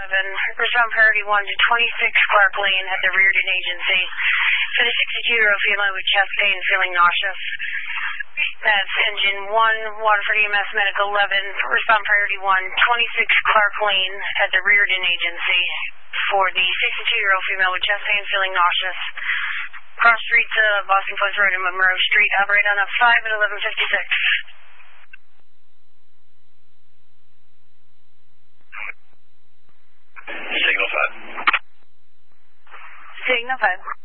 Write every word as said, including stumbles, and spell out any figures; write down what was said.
eleven, respond priority one to twenty-six Clark Lane at the Reardon Agency for the sixty-two-year-old female with chest pain feeling nauseous. That's engine one, Waterford E M S Medical eleven, respond priority one, twenty-six Clark Lane at the Reardon Agency for the sixty-two-year-old female with chest pain feeling nauseous. Cross streets of Boston Post Road and Monroe Street, operate on a five at eleven fifty-six. Signal five. Signal five.